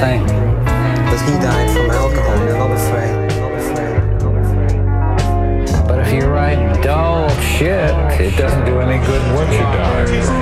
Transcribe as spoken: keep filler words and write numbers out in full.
thing. But he died from alcohol, you're not afraid. Not afraid. Not afraid. But if you write dull shit, it doesn't do any good once you die.